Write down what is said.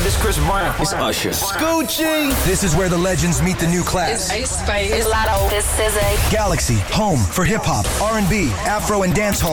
It's Chris Brown. It's Usher. Gucci. This is where the legends meet the new class. It's Ace Spade. It's Lotto. It's SZA. Galaxy, home for hip hop, R&B, Afro, and dancehall.